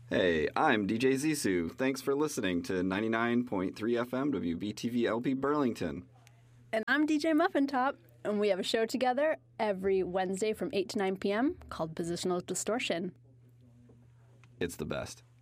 Hey, I'm DJ Zissou. Thanks for listening to 99.3 FM WBTV LP Burlington. And I'm DJ Muffin Top, and we have a show together every Wednesday from 8 to 9 p.m. called Positional Distortion. It's the best.